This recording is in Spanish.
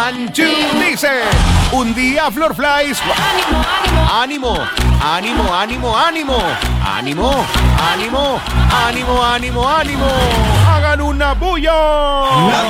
One, two, dice. Un día, Flor Flies. Ánimo, ánimo, ánimo, ánimo. Ánimo, ánimo, ánimo, ánimo, ánimo. Hagan una bulla.